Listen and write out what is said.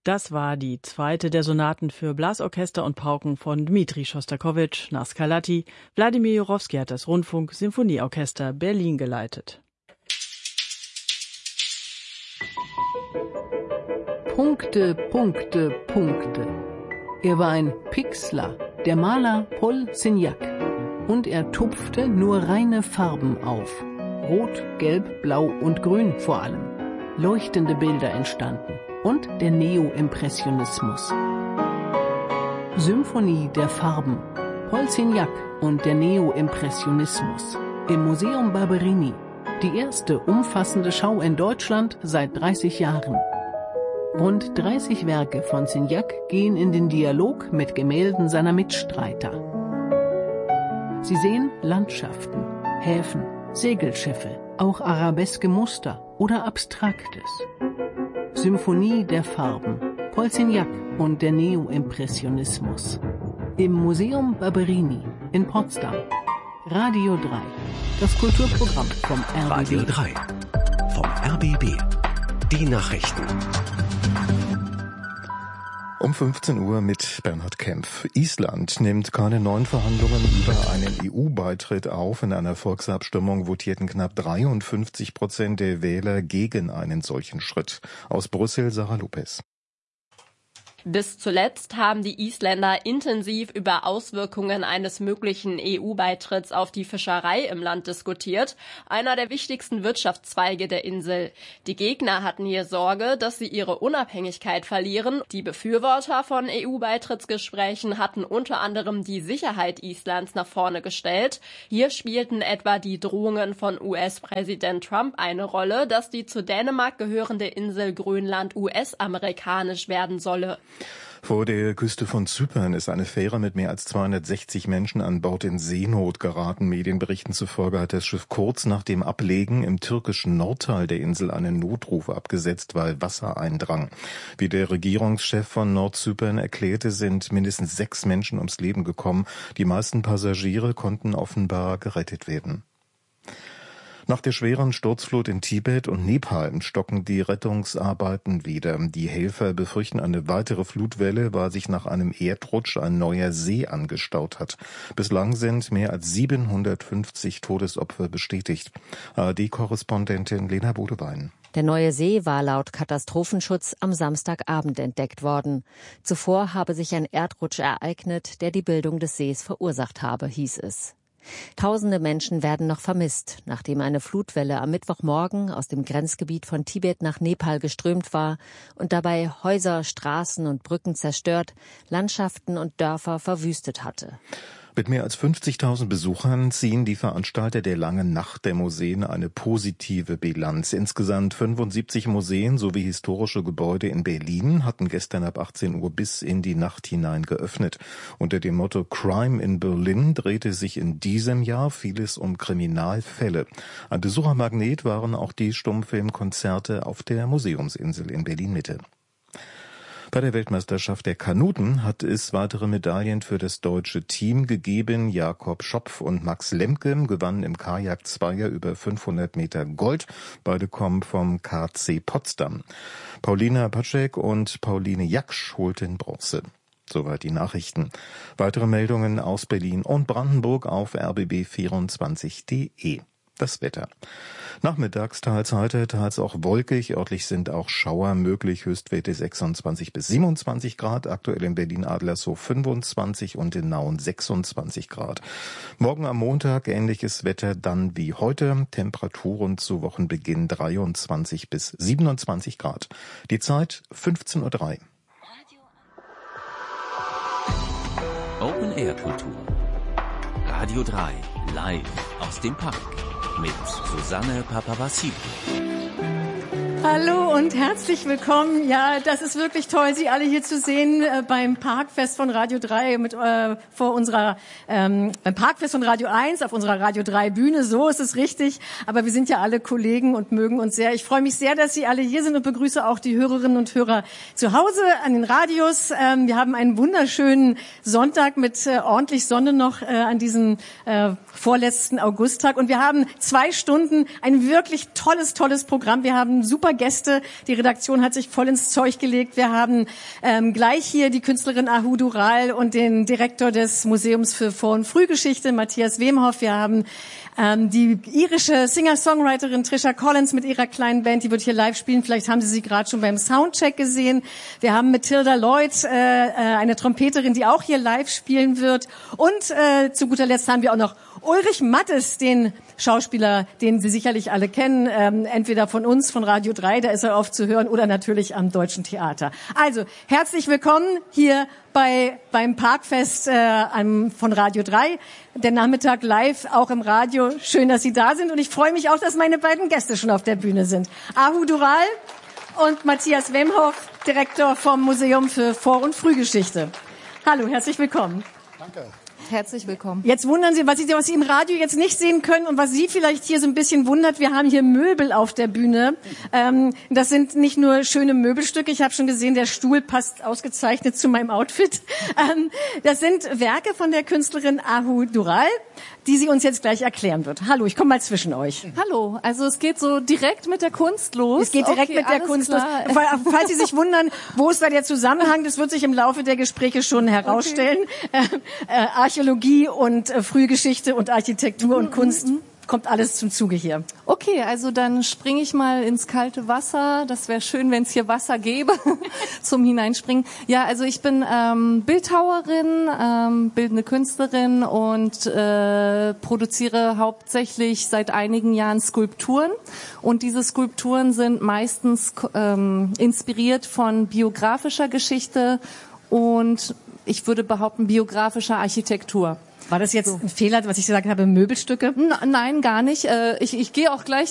Das war die zweite der Sonaten für Blasorchester und Pauken von Dmitri Schostakowitsch nach Scarlatti. Wladimir Jurowski hat das Rundfunk-Sinfonieorchester Berlin geleitet. Punkte, Punkte, Punkte. Er war ein Pixler, der Maler Paul Signac. Und er tupfte nur reine Farben auf. Rot, Gelb, Blau und Grün vor allem. Leuchtende Bilder entstanden. Und der Neo-Impressionismus. Symphonie der Farben. Paul Signac und der Neo-Impressionismus. Im Museum Barberini. Die erste umfassende Schau in Deutschland seit 30 Jahren. Rund 30 Werke von Signac gehen in den Dialog mit Gemälden seiner Mitstreiter. Sie sehen Landschaften, Häfen, Segelschiffe, auch arabeske Muster oder Abstraktes. Symphonie der Farben, Paul Signac und der Neo-Impressionismus. Im Museum Barberini in Potsdam. Radio 3, das Kulturprogramm vom RBB. Radio 3, vom RBB. Die Nachrichten. Um 15 Uhr mit Bernhard Kempf. Island nimmt keine neuen Verhandlungen über einen EU-Beitritt auf. In einer Volksabstimmung votierten knapp 53% der Wähler gegen einen solchen Schritt. Aus Brüssel, Sarah Lopez. Bis zuletzt haben die Isländer intensiv über Auswirkungen eines möglichen EU-Beitritts auf die Fischerei im Land diskutiert, einer der wichtigsten Wirtschaftszweige der Insel. Die Gegner hatten hier Sorge, dass sie ihre Unabhängigkeit verlieren. Die Befürworter von EU-Beitrittsgesprächen hatten unter anderem die Sicherheit Islands nach vorne gestellt. Hier spielten etwa die Drohungen von US-Präsident Trump eine Rolle, dass die zu Dänemark gehörende Insel Grönland US-amerikanisch werden solle. Vor der Küste von Zypern ist eine Fähre mit mehr als 260 Menschen an Bord in Seenot geraten. Medienberichten zufolge hat das Schiff kurz nach dem Ablegen im türkischen Nordteil der Insel einen Notruf abgesetzt, weil Wasser eindrang. Wie der Regierungschef von Nordzypern erklärte, sind mindestens 6 Menschen ums Leben gekommen. Die meisten Passagiere konnten offenbar gerettet werden. Nach der schweren Sturzflut in Tibet und Nepal stocken die Rettungsarbeiten wieder. Die Helfer befürchten eine weitere Flutwelle, weil sich nach einem Erdrutsch ein neuer See angestaut hat. Bislang sind mehr als 750 Todesopfer bestätigt. ARD-Korrespondentin Lena Bodewein. Der neue See war laut Katastrophenschutz am Samstagabend entdeckt worden. Zuvor habe sich ein Erdrutsch ereignet, der die Bildung des Sees verursacht habe, hieß es. Tausende Menschen werden noch vermisst, nachdem eine Flutwelle am Mittwochmorgen aus dem Grenzgebiet von Tibet nach Nepal geströmt war und dabei Häuser, Straßen und Brücken zerstört, Landschaften und Dörfer verwüstet hatte. Mit mehr als 50.000 Besuchern ziehen die Veranstalter der Langen Nacht der Museen eine positive Bilanz. Insgesamt 75 Museen sowie historische Gebäude in Berlin hatten gestern ab 18 Uhr bis in die Nacht hinein geöffnet. Unter dem Motto Crime in Berlin drehte sich in diesem Jahr vieles um Kriminalfälle. Ein Besuchermagnet waren auch die Stummfilmkonzerte auf der Museumsinsel in Berlin-Mitte. Bei der Weltmeisterschaft der Kanuten hat es weitere Medaillen für das deutsche Team gegeben. Jakob Schopf und Max Lemke gewannen im Kajak-Zweier über 500 Meter Gold. Beide kommen vom KC Potsdam. Paulina Pacek und Pauline Jaksch holten Bronze. Soweit die Nachrichten. Weitere Meldungen aus Berlin und Brandenburg auf rbb24.de. Das Wetter. Nachmittags teils heiter, teils auch wolkig. Örtlich sind auch Schauer möglich. Höchstwerte 26 bis 27 Grad. Aktuell in Berlin-Adlershof 25 und in Nauen 26 Grad. Morgen am Montag ähnliches Wetter dann wie heute. Temperaturen zu Wochenbeginn 23 bis 27 Grad. Die Zeit 15:03 Uhr. Open Air Kultur. Radio 3 live aus dem Park. Mit Susanne Papavassiliou. Hallo und herzlich willkommen. Ja, das ist wirklich toll, Sie alle hier zu sehen beim Parkfest von Radio 3 beim Parkfest von Radio 1 auf unserer Radio 3 Bühne. So ist es richtig. Aber wir sind ja alle Kollegen und mögen uns sehr. Ich freue mich sehr, dass Sie alle hier sind und begrüße auch die Hörerinnen und Hörer zu Hause an den Radios. Wir haben einen wunderschönen Sonntag mit ordentlich Sonne noch an diesem vorletzten Augusttag. Und wir haben 2 Stunden ein wirklich tolles Programm. Wir haben super super Gäste. Die Redaktion hat sich voll ins Zeug gelegt. Wir haben gleich hier die Künstlerin Ahu Dural und den Direktor des Museums für Vor- und Frühgeschichte, Matthias Wemhoff. Wir haben die irische Singer-Songwriterin Trisha Collins mit ihrer kleinen Band, die wird hier live spielen. Vielleicht haben Sie sie gerade schon beim Soundcheck gesehen. Wir haben Matilda Lloyd, eine Trompeterin, die auch hier live spielen wird. Und zu guter Letzt haben wir auch noch Ulrich Mattes, den Schauspieler, den Sie sicherlich alle kennen, entweder von uns, von Radio 3, da ist er oft zu hören, oder natürlich am Deutschen Theater. Also, herzlich willkommen hier beim Parkfest von Radio 3. Der Nachmittag live, auch im Radio. Schön, dass Sie da sind. Und ich freue mich auch, dass meine beiden Gäste schon auf der Bühne sind. Ahu Dural und Matthias Wemhoff, Direktor vom Museum für Vor- und Frühgeschichte. Hallo, herzlich willkommen. Danke. Herzlich willkommen. Jetzt wundern Sie, was Sie im Radio jetzt nicht sehen können und was Sie vielleicht hier so ein bisschen wundert, wir haben hier Möbel auf der Bühne. Das sind nicht nur schöne Möbelstücke, ich habe schon gesehen, der Stuhl passt ausgezeichnet zu meinem Outfit. Das sind Werke von der Künstlerin Ahu Dural, die sie uns jetzt gleich erklären wird. Hallo, ich komme mal zwischen euch. Hallo, also es geht so direkt mit der Kunst los. Es geht direkt mit der Kunst los. Falls Sie sich wundern, wo ist da der Zusammenhang, das wird sich im Laufe der Gespräche schon herausstellen. Archäologie und Frühgeschichte und Architektur und Kunst. Kommt alles zum Zuge hier. Okay, also dann springe ich mal ins kalte Wasser. Das wäre schön, wenn es hier Wasser gäbe zum Hineinspringen. Ja, also ich bin Bildhauerin, bildende Künstlerin und produziere hauptsächlich seit einigen Jahren Skulpturen. Und diese Skulpturen sind meistens inspiriert von biografischer Geschichte und ich würde behaupten biografischer Architektur. War das jetzt ein Fehler, was ich gesagt habe, Möbelstücke? Nein, gar nicht. Ich gehe auch gleich